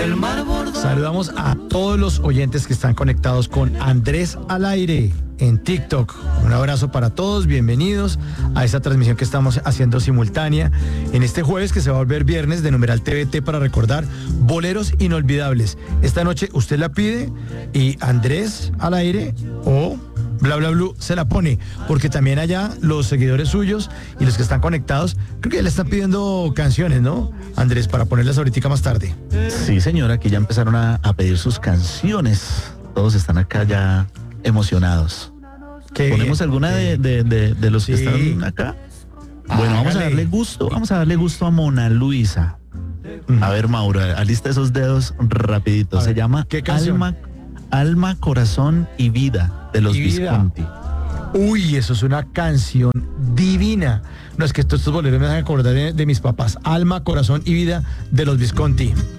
Saludamos a todos los oyentes que están conectados con Andrés al Aire en TikTok. Un abrazo para todos, bienvenidos a esta transmisión que estamos haciendo simultánea en este jueves que se va a volver viernes de Numeral TVT para recordar boleros inolvidables. Esta noche usted la pide y Andrés al Aire o Bla Bla Blue se la pone, porque también allá los seguidores suyos y los que están conectados, creo que le están pidiendo canciones, ¿no, Andrés, para ponerlas ahorita más tarde? Sí, señora, que ya empezaron a pedir sus canciones. Todos están acá ya emocionados. ¿Ponemos alguna de los que están acá? Bueno, vamos a darle gusto a Mona Luisa. A ver, Mauro, alista esos dedos rapidito. Se llama ¿qué canción? Alma, Corazón y Vida de los Visconti. Uy, eso es una canción divina. No, es que estos boleros me hacen acordar de mis papás. Alma, Corazón y Vida de los Visconti.